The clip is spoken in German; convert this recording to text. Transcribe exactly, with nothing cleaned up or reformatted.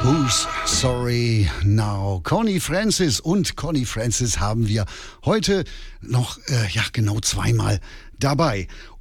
Who's Sorry Now? Connie Francis und Connie Francis haben wir heute noch, äh, ja genau zweimal dabei.